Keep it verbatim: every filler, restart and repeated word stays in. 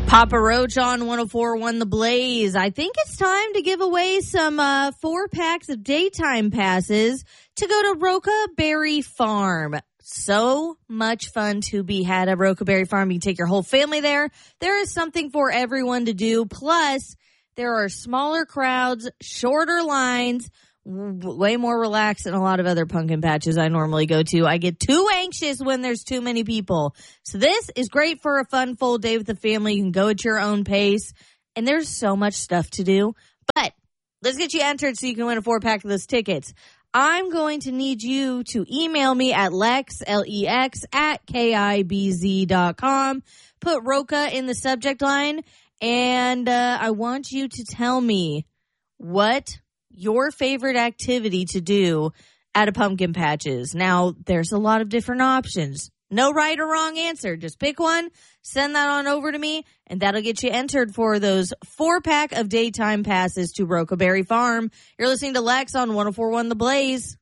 Papa Roach on one oh four point one The Blaze. I think it's time to give away some uh, four packs of daytime passes to go to Roca Berry Farm. So much fun to be had at Roca Berry Farm. You can take your whole family there. There is something for everyone to do. Plus, there are smaller crowds, shorter lines, w- way more relaxed than a lot of other pumpkin patches I normally go to. I get too anxious when there's too many people. So this is great for a fun full day with the family. You can go at your own pace. And there's so much stuff to do. But let's get you entered so you can win a four-pack of those tickets. I'm going to need you to email me at Lex, L E X, at K I B Z dot com. Put Roca in the subject line, and uh, I want you to tell me what your favorite activity to do at a pumpkin patch is. Now, there's a lot of different options. No right or wrong answer. Just pick one, send that on over to me, and that'll get you entered for those four-pack of daytime passes to Roca Berry Farm. You're listening to Lex on one oh four point one The Blaze.